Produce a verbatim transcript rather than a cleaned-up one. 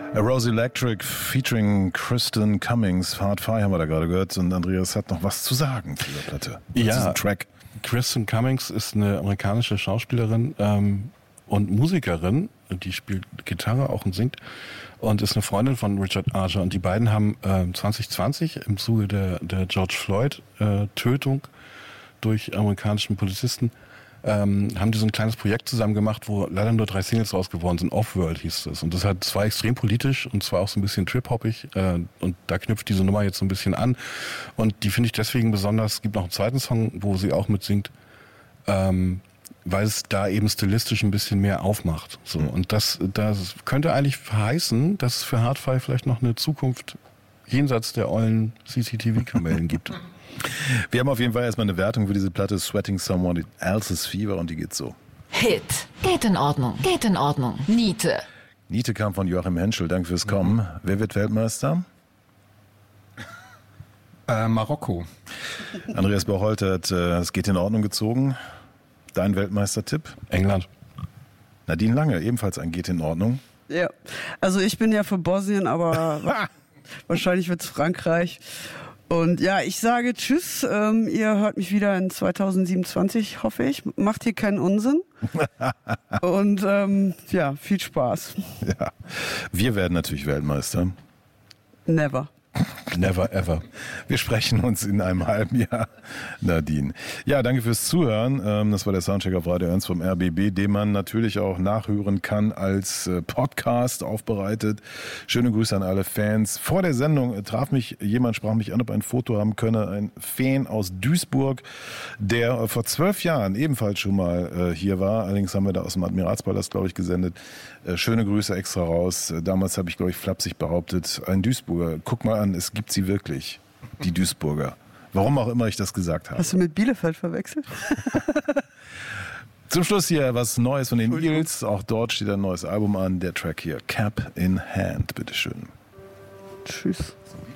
Rose Electric featuring Kristen Cummings. Hard Fi haben wir da gerade gehört. Und Andreas hat noch was zu sagen zu der Platte. Ja, Track. Kristen Cummings ist eine amerikanische Schauspielerin ähm, und Musikerin. Die spielt Gitarre auch und singt. Und ist eine Freundin von Richard Archer. Und die beiden haben äh, zwanzig zwanzig im Zuge der, der George Floyd-Tötung äh, durch amerikanischen Polizisten Ähm, haben die so ein kleines Projekt zusammen gemacht, wo leider nur drei Singles raus geworden sind. Off-World hieß es. Und das hat, das war extrem politisch und zwar auch so ein bisschen trip-hoppig. Äh, und da knüpft diese Nummer jetzt so ein bisschen an. Und die finde ich deswegen besonders. Es gibt noch einen zweiten Song, wo sie auch mitsingt, ähm, weil es da eben stilistisch ein bisschen mehr aufmacht. So. Und das, das könnte eigentlich heißen, dass es für Hard-Fi vielleicht noch eine Zukunft jenseits der ollen C C T V-Kamellen gibt. Wir haben auf jeden Fall erstmal eine Wertung für diese Platte Sweating Someone Else's Fever und die geht so. Hit. Geht in Ordnung. Geht in Ordnung. Niete. Niete kam von Joachim Henschel. Danke fürs Kommen. Mhm. Wer wird Weltmeister? Äh, Marokko. Andreas Bocholt hat äh, es geht in Ordnung gezogen. Dein Weltmeistertipp? England. Nadine Lange, ebenfalls ein geht in Ordnung. Ja, also ich bin ja für Bosnien, aber wahrscheinlich wird es Frankreich. Und ja, ich sage tschüss. Ähm, ihr hört mich wieder in zwanzig siebenundzwanzig, hoffe ich. Macht hier keinen Unsinn. Und ähm, ja, viel Spaß. Ja, wir werden natürlich Weltmeister. Never. Never ever. Wir sprechen uns in einem halben Jahr, Nadine. Ja, danke fürs Zuhören. Das war der Soundcheck auf Radio eins vom R B B, den man natürlich auch nachhören kann als Podcast aufbereitet. Schöne Grüße an alle Fans. Vor der Sendung traf mich jemand, sprach mich an, ob ein Foto haben könne. Ein Fan aus Duisburg, der vor zwölf Jahren ebenfalls schon mal hier war. Allerdings haben wir da aus dem Admiralspalast, glaube ich, gesendet. Schöne Grüße extra raus. Damals habe ich, glaube ich, flapsig behauptet, ein Duisburger. Guck mal an, es gibt sie wirklich, die Duisburger. Warum auch immer ich das gesagt habe. Hast du mit Bielefeld verwechselt? Zum Schluss hier was Neues von den Eagles. Auch dort steht ein neues Album an. Der Track hier, Cap in Hand. Bitteschön. Tschüss.